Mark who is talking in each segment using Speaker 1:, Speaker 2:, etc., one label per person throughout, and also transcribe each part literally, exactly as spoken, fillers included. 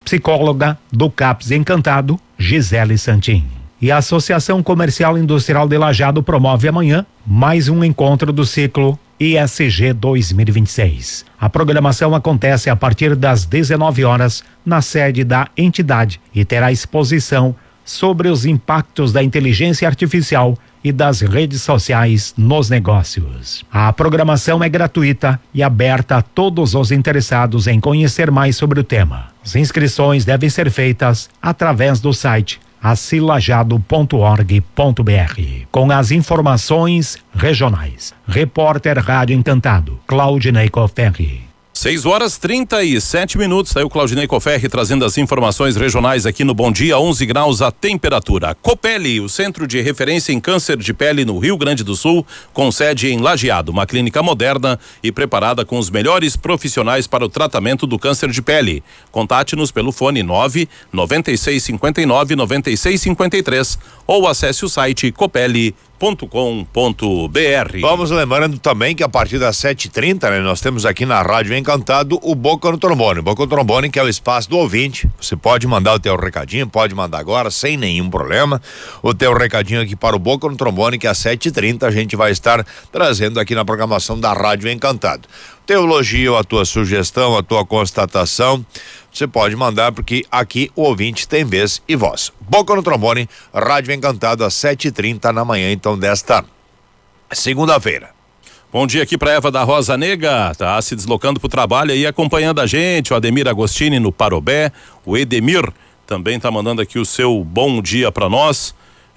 Speaker 1: psicóloga do CAPS Encantado, Gisele Santin. E a Associação Comercial Industrial de Lajeado promove amanhã mais um encontro do ciclo I S G dois mil e vinte e seis. A programação acontece a partir das dezenove horas na sede da entidade e terá exposição sobre os impactos da inteligência artificial e das redes sociais nos negócios. A programação é gratuita e aberta a todos os interessados em conhecer mais sobre o tema. As inscrições devem ser feitas através do site acilajado ponto org ponto br. Com as informações regionais. Repórter Rádio Encantado, Claudinei Coferri.
Speaker 2: seis horas trinta e sete minutos, tá aí o Claudinei Coferri trazendo as informações regionais aqui no Bom Dia, onze graus a temperatura. Copeli, o centro de referência em câncer de pele no Rio Grande do Sul, com sede em Lajeado, uma clínica moderna e preparada com os melhores profissionais para o tratamento do câncer de pele. Contate-nos pelo fone nove nove seis cinco nove nove seis cinco três ou acesse o site copeli ponto com ponto br.
Speaker 3: Vamos lembrando também que a partir das sete e trinta, né, nós temos aqui na Rádio Encantado o Boca no Trombone. Boca no Trombone, que é o espaço do ouvinte. Você pode mandar o teu recadinho, pode mandar agora, sem nenhum problema. O teu recadinho aqui para o Boca no Trombone, que às sete e trinta a gente vai estar trazendo aqui na programação da Rádio Encantado. Teu elogio, a tua sugestão, a tua constatação, você pode mandar, porque aqui o ouvinte tem vez e voz. Boca no Trombone, Rádio Encantado, às sete e trinta na manhã, então, desta segunda-feira.
Speaker 2: Bom dia aqui para Eva da Rosa Nega, tá se deslocando pro trabalho aí, acompanhando a gente, o Ademir Agostini no Parobé, o Edemir também tá mandando aqui o seu bom dia para nós.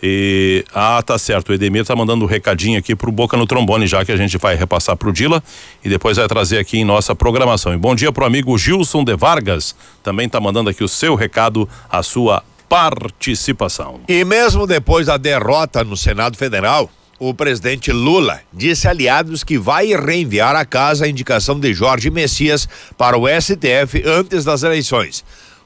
Speaker 2: E, ah, tá certo, o Edemir tá mandando um recadinho aqui pro Boca no Trombone, já que a gente vai repassar pro Dila e depois vai trazer aqui em nossa programação. E bom dia pro amigo Gilson de Vargas, também tá mandando aqui o seu recado, a sua participação.
Speaker 3: E mesmo depois da derrota no Senado Federal, o presidente Lula disse a aliados que vai reenviar à casa a indicação de Jorge Messias para o S T F antes das eleições.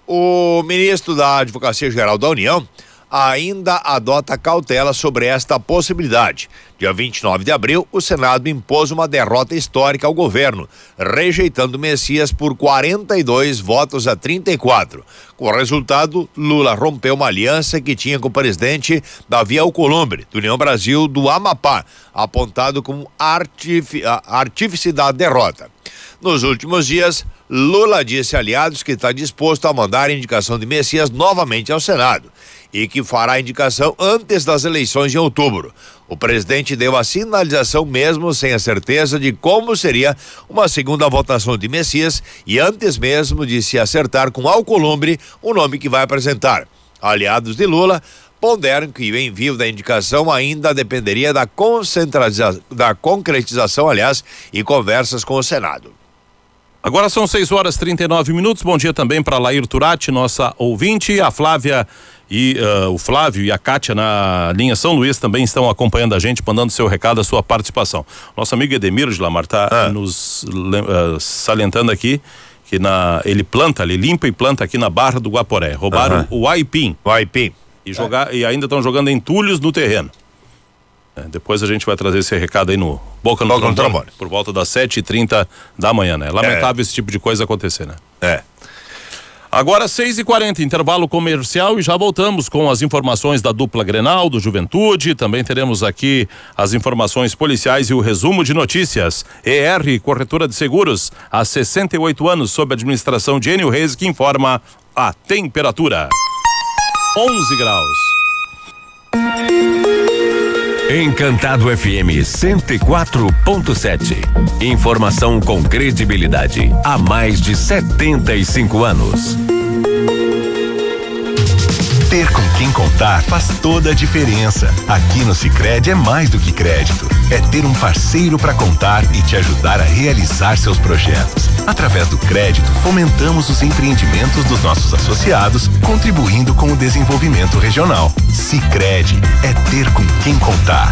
Speaker 3: O ministro da Advocacia Geral da União ainda adota cautela sobre esta possibilidade. Dia vinte e nove de abril, o Senado impôs uma derrota histórica ao governo, rejeitando Messias por quarenta e dois votos a trinta e quatro. Com o resultado, Lula rompeu uma aliança que tinha com o presidente Davi Alcolumbre, do União Brasil do Amapá, apontado como artífice, artífice da derrota. Nos últimos dias, Lula disse a aliados que está disposto a mandar a indicação de Messias novamente ao Senado e que fará a indicação antes das eleições de outubro. O presidente deu a sinalização mesmo sem a certeza de como seria uma segunda votação de Messias e antes mesmo de se acertar com Alcolumbre o nome que vai apresentar. Aliados de Lula ponderam que o envio da indicação ainda dependeria da, concentração, da concretização, aliás, e conversas com o Senado.
Speaker 2: Agora são seis horas e trinta e nove minutos. Bom dia também para Lair Turati, nossa ouvinte, a Flávia e uh, o Flávio e a Kátia na linha São Luís também estão acompanhando a gente, mandando seu recado, a sua participação. Nosso amigo Edemir de Lamar tá ah. nos uh, salientando aqui que na, ele planta, ele limpa e planta aqui na Barra do Guaporé. Roubaram uh-huh. o aipim.
Speaker 3: O aipim.
Speaker 2: E, jogar, é. e ainda estão jogando entulhos no terreno. É, depois a gente vai trazer esse recado aí no Boca no, Boca no Trombone, por volta das sete e trinta da manhã, né? Lamentável é. esse tipo de coisa acontecer, né?
Speaker 3: É.
Speaker 2: Agora seis e quarenta, intervalo comercial e já voltamos com as informações da dupla Grenal, do Juventude. Também teremos aqui as informações policiais e o resumo de notícias. E R, Corretora de Seguros, há sessenta e oito anos, sob a administração de Enio Reis, que informa a temperatura. onze graus.
Speaker 4: Encantado F M cento e quatro ponto sete. Informação com credibilidade há mais de setenta e cinco anos. Ter com quem contar faz toda a diferença. Aqui no Sicredi é mais do que crédito. É ter um parceiro para contar e te ajudar a realizar seus projetos. Através do crédito, fomentamos os empreendimentos dos nossos associados, contribuindo com o desenvolvimento regional. Sicredi é ter com quem contar.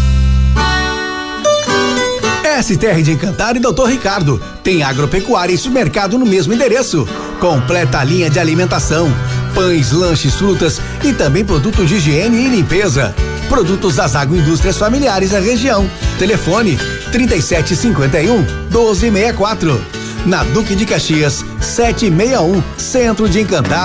Speaker 5: S T R de Encantado e doutor Ricardo. Tem agropecuária e supermercado no mesmo endereço. Completa a linha de alimentação, pães, lanches, frutas e também produtos de higiene e limpeza. Produtos das agroindústrias familiares da região. Telefone trinta e sete cinquenta e um, doze sessenta e quatro. Na Duque de Caxias, setecentos e sessenta e um, Centro de Encantado.